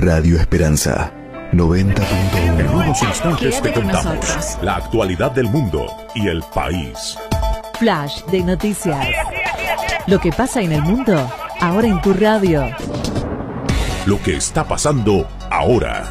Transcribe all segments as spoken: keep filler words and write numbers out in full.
Radio Esperanza noventa punto uno. En unos instantes te contamos nosotros. la actualidad del mundo y el país. Flash de noticias. Lo que pasa en el mundo, ahora en tu radio. Lo que está pasando ahora.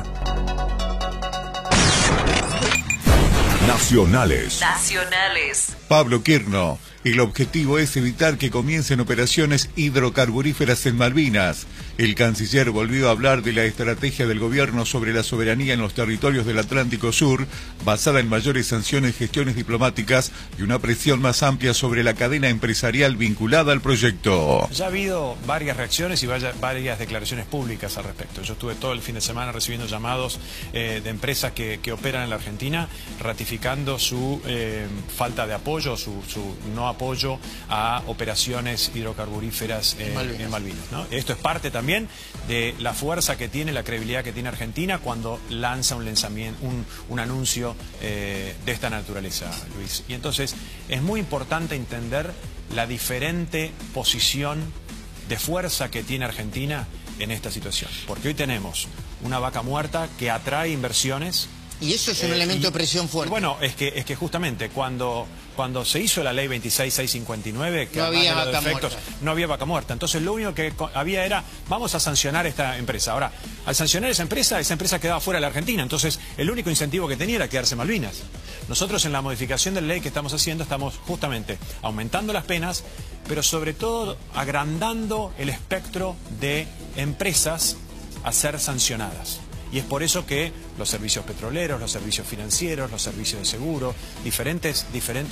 Nacionales. Nacionales. Pablo Quirno. El objetivo es evitar que comiencen operaciones hidrocarburíferas en Malvinas. El canciller volvió a hablar de la estrategia del gobierno sobre la soberanía en los territorios del Atlántico Sur, basada en mayores sanciones, gestiones diplomáticas y una presión más amplia sobre la cadena empresarial vinculada al proyecto. Ya ha habido varias reacciones y vaya, varias declaraciones públicas al respecto. Yo estuve todo el fin de semana recibiendo llamados eh, de empresas que, que operan en la Argentina, ratificando su eh, falta de apoyo, su, su no apoyo a operaciones hidrocarburíferas eh, en Malvinas. En Malvinas, ¿no? Esto es parte también de la fuerza que tiene, la credibilidad que tiene Argentina cuando lanza un lanzamiento, un, un anuncio eh, de esta naturaleza, Luis. Y entonces es muy importante entender la diferente posición de fuerza que tiene Argentina en esta situación. Porque hoy tenemos una vaca muerta que atrae inversiones. Y eso es un eh, elemento y, de presión fuerte. Bueno, es que, es que justamente cuando, cuando se hizo la ley veintiséis mil seiscientos cincuenta y nueve, que no había de vaca defectos, muerta. no había vaca muerta. Entonces lo único que había era, vamos a sancionar esta empresa. Ahora, al sancionar esa empresa, esa empresa quedaba fuera de la Argentina. Entonces el único incentivo que tenía era quedarse en Malvinas. Nosotros en la modificación de la ley que estamos haciendo, estamos justamente aumentando las penas, pero sobre todo agrandando el espectro de empresas a ser sancionadas. Y es por eso que los servicios petroleros, los servicios financieros, los servicios de seguro, diferentes, diferentes